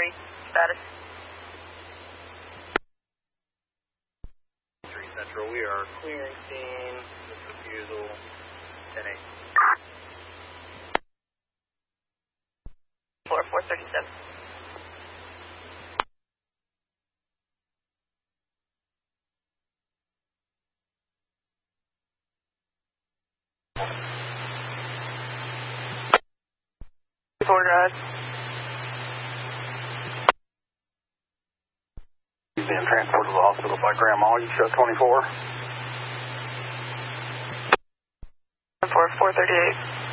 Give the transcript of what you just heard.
status. 3 Central, we are clearing scene, this refusal, 10-8. 437. He's being transported to the hospital by Grandma. You show 24. 438.